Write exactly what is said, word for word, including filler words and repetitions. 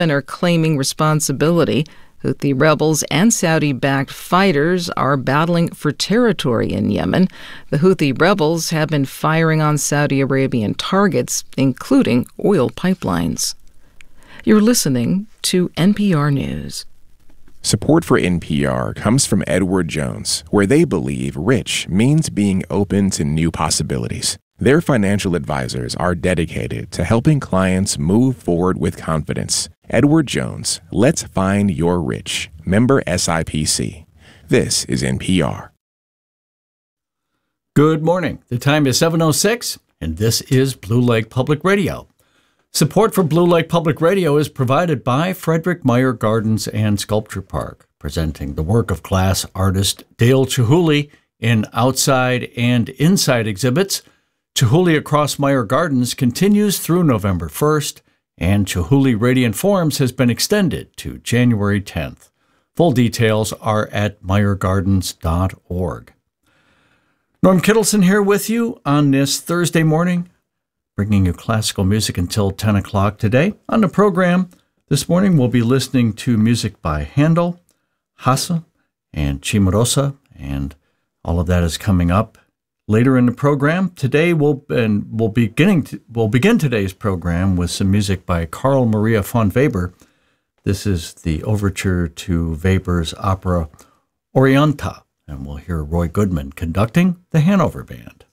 are claiming responsibility. Houthi rebels and Saudi-backed fighters are battling for territory in Yemen. The Houthi rebels have been firing on Saudi Arabian targets, including oil pipelines. You're listening to N P R News. Support for N P R comes from Edward Jones, where they believe rich means being open to new possibilities. Their financial advisors are dedicated to helping clients move forward with confidence. Edward Jones, let's find your rich. Member S I P C. This is N P R. Good morning. The time is seven oh six, and this is Blue Lake Public Radio. Support for Blue Lake Public Radio is provided by Frederick Meyer Gardens and Sculpture Park, presenting the work of class artist Dale Chihuly in outside and inside exhibits. Chihuly Across Meyer Gardens continues through November first, and Chihuly Radiant Forms has been extended to January tenth. Full details are at meyer gardens dot org. Norm Kittleson here with you on this Thursday morning, bringing you classical music until ten o'clock today. On the program this morning, we'll be listening to music by Handel, Hasse, and Cimarosa, and all of that is coming up later in the program. Today, we'll and we'll beginning to, we'll begin today's program with some music by Carl Maria von Weber. This is the overture to Weber's opera Orienta, and we'll hear Roy Goodman conducting the Hanover Band.